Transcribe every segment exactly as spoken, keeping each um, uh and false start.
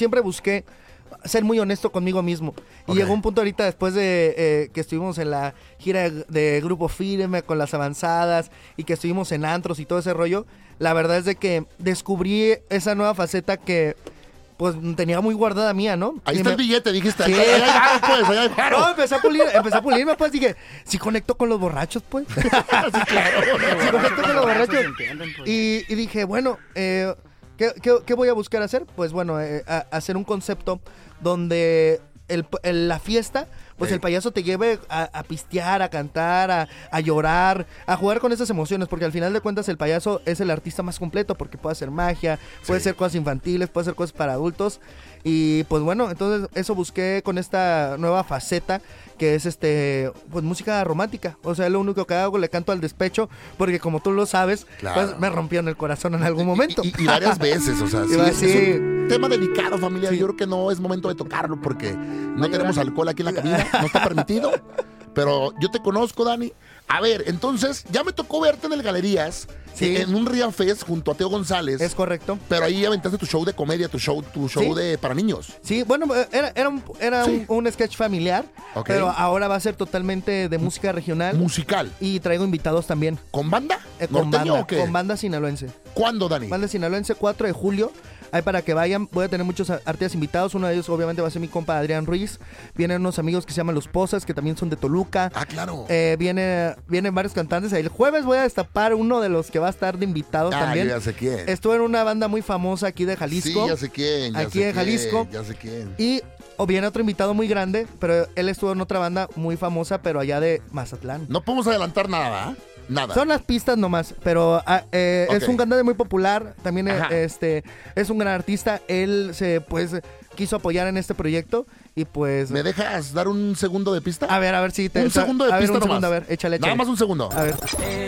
siempre busqué ser muy honesto conmigo mismo. Y okay. llegó un punto ahorita después de eh, que estuvimos en la gira de, de Grupo Firme con las avanzadas y que estuvimos en antros y todo ese rollo, la verdad es de que descubrí esa nueva faceta que pues tenía muy guardada mía, ¿no? Ahí y está me... el billete, dijiste. Sí. Ahí hay pues, ahí hay no, empecé a pulir, empecé a pulirme, pues, dije, si conecto con los borrachos, pues. sí, claro. Si conecto con los borrachos. Y, y dije, bueno, eh, ¿qué, qué, ¿qué voy a buscar hacer? Pues bueno, eh, a, hacer un concepto donde el, el, la fiesta, pues sí. el payaso te lleve a, a pistear, a cantar, a, a llorar, a jugar con esas emociones, porque al final de cuentas el payaso es el artista más completo, porque puede hacer magia, sí. puede hacer cosas infantiles, puede hacer cosas para adultos, y pues bueno, entonces eso busqué con esta nueva faceta, que es este, pues música romántica, o sea, lo único que hago, le canto al despecho, porque como tú lo sabes, claro. pues me rompieron el corazón en algún momento. Y, y, y varias veces, o sea, sí, va, es, sí. es un tema delicado, familia, sí. yo creo que no es momento de tocarlo, porque no tenemos alcohol aquí en la cabina, no está permitido, pero yo te conozco, Dani. A ver, entonces, ya me tocó verte en el Galerías, sí. en un Ria Fest junto a Teo González. Es correcto. Pero ahí aventaste tu show de comedia, tu show, tu show ¿Sí? de para niños. Sí, bueno, era, era, un, era sí. un, un sketch familiar, okay. pero ahora va a ser totalmente de música regional. Musical. Y traigo invitados también. ¿Con banda? Eh, con ¿Norteño banda, o qué? Con banda sinaloense. ¿Cuándo, Dani? Banda sinaloense, cuatro de julio. Ahí para que vayan, voy a tener muchos artistas invitados. Uno de ellos obviamente va a ser mi compa Adrián Ruiz. Vienen unos amigos que se llaman Los Pozas, que también son de Toluca. Ah, claro. Eh, viene, vienen varios cantantes. El jueves voy a destapar uno de los que va a estar de invitados ah, también. Ya sé quién. Estuve en una banda muy famosa aquí de Jalisco. Sí, ya sé quién. Ya aquí sé en Jalisco. Quién, ya sé quién. Y o viene otro invitado muy grande, pero él estuvo en otra banda muy famosa, pero allá de Mazatlán. No podemos adelantar nada, ¿eh? Nada. Son las pistas nomás, pero eh, okay. es un cantante muy popular, también este es un gran artista. Él se pues quiso apoyar en este proyecto y pues... ¿Me dejas dar un segundo de pista? A ver, a ver si... Te, un segundo de a pista ver, un nomás. Segundo, a ver, échale, échale. Nada más un segundo. A ver.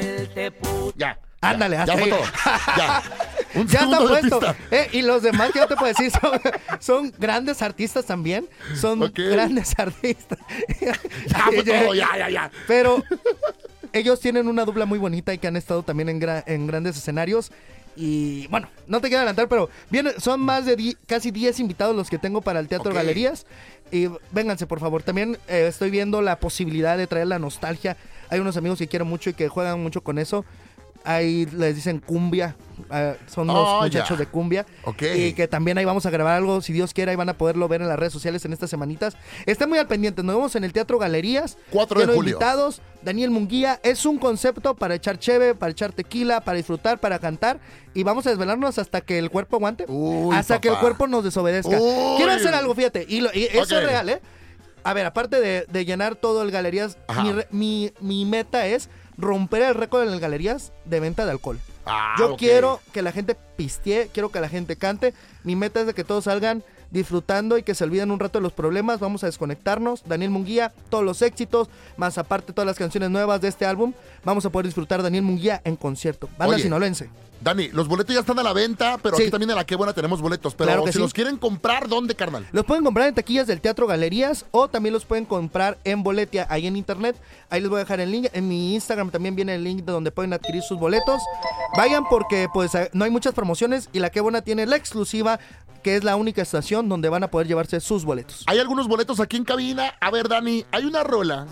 Ya. Ándale, ya, ya fue todo. Ya. Un ya está puesto. Pista. Eh, y los demás, ¿qué yo te puedo decir? Son, son grandes artistas también. Son okay. grandes artistas. Ya fue todo, ya, ya, ya. Pero... ellos tienen una dupla muy bonita y que han estado también en, gra- en grandes escenarios. Y bueno, no te quiero adelantar, pero viene, son más de die- casi diez invitados los que tengo para el Teatro okay. Galerías. Y vénganse, por favor. También eh, estoy viendo la posibilidad de traer la nostalgia. Hay unos amigos que quiero mucho y que juegan mucho con eso. Ahí les dicen cumbia, uh, son los oh, muchachos yeah. de cumbia. Okay. Y que también ahí vamos a grabar algo, si Dios quiere, ahí van a poderlo ver en las redes sociales en estas semanitas. Estén muy al pendiente, nos vemos en el Teatro Galerías. cuatro de julio. Invitados, Daniel Munguía, es un concepto para echar cheve, para echar tequila, para disfrutar, para cantar. Y vamos a desvelarnos hasta que el cuerpo aguante, Uy, hasta papá. que el cuerpo nos desobedezca. Uy. Quiero hacer algo, fíjate, y, lo, y eso okay. es real, ¿eh? A ver, aparte de, de llenar todo el Galerías, mi, mi, mi meta es romper el récord en el Galerías de venta de alcohol. Ah, Yo okay. quiero que la gente pistee, quiero que la gente cante. Mi meta es de que todos salgan disfrutando y que se olviden un rato de los problemas. Vamos a desconectarnos. Daniel Munguía, todos los éxitos, más aparte todas las canciones nuevas de este álbum. Vamos a poder disfrutar Daniel Munguía en concierto. Banda Oye, sinaloense. Dani, los boletos ya están a la venta, pero sí. aquí también en La Qué Buena tenemos boletos. Pero claro si sí. los quieren comprar, ¿dónde, carnal? Los pueden comprar en taquillas del Teatro Galerías o también los pueden comprar en Boletia, ahí en internet. Ahí les voy a dejar el link. En mi Instagram también viene el link de donde pueden adquirir sus boletos. Vayan porque pues no hay muchas promociones y La Qué Buena tiene la exclusiva, que es la única estación donde van a poder llevarse sus boletos. Hay algunos boletos aquí en cabina. A ver, Dani, hay una rola.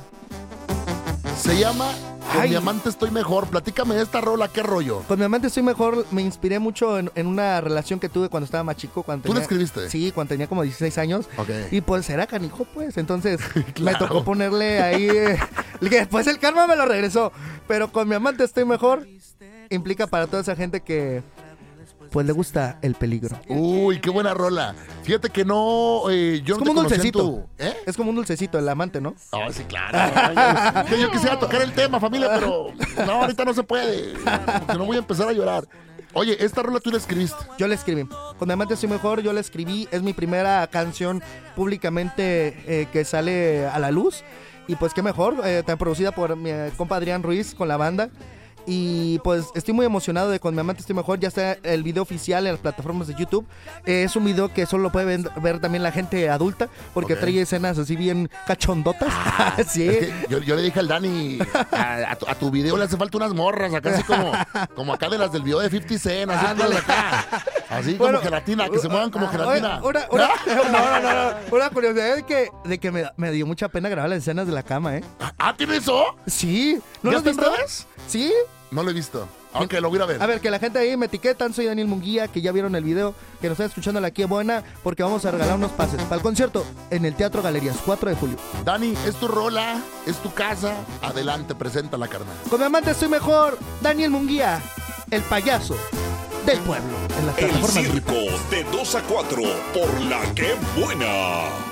Se llama Con Ay. mi amante estoy mejor. Platícame de esta rola, ¿qué rollo? Con mi amante estoy mejor. Me inspiré mucho en, en una relación que tuve cuando estaba más chico. Cuando ¿Tú tenía, la escribiste? Sí, cuando tenía como dieciséis años. Okay. Y pues era canijo, pues. Entonces claro. me tocó ponerle ahí... Eh, que después el karma me lo regresó. Pero con mi amante estoy mejor implica para toda esa gente que... pues le gusta el peligro. Uy, qué buena rola. Fíjate que no, eh, yo es no como te un dulcecito. Tu, ¿eh? Es como un dulcecito, el amante, ¿no? Ah, oh, sí, claro. yo, yo quisiera tocar el tema, familia, pero no, ahorita no se puede. Porque no voy a empezar a llorar. Oye, esta rola tú la escribiste. Yo la escribí. Con mi amante estoy mejor, yo la escribí. Es mi primera canción públicamente eh, que sale a la luz. Y pues qué mejor, eh, tan producida por mi eh, compa Adrián Ruiz con la banda. Y pues estoy muy emocionado de Con mi amante estoy mejor. Ya está el video oficial en las plataformas de YouTube. eh, Es un video que solo lo puede ver, ver también la gente adulta, porque okay. trae escenas así bien cachondotas. Ah, sí. Es que yo, yo le dije al Dani, a, a, tu, a tu video le hace falta unas morras acá, así como, como acá de las del video de cincuenta Cent, así de acá. Así Bueno, como gelatina, que se muevan como ah, gelatina. Una, una, no, no, no, no, una curiosidad de que, de que me, me dio mucha pena grabar las escenas de la cama, ¿eh? ¿Ah, tiene eso? Sí. ¿No ¿Ya lo has está en visto? redes? Sí. No lo he visto. Aunque lo voy a ir a ver. A ver, que la gente ahí me etiquetan, soy Daniel Munguía, que ya vieron el video, que nos está escuchando la aquí buena, porque vamos a regalar unos pases para el concierto en el Teatro Galerías, cuatro de julio. Dani, es tu rola, es tu casa. Adelante, presenta la carnal. Con mi amante estoy mejor, Daniel Munguía, el payaso del pueblo. En las El plataformas circo de dos a cuatro por la que buena.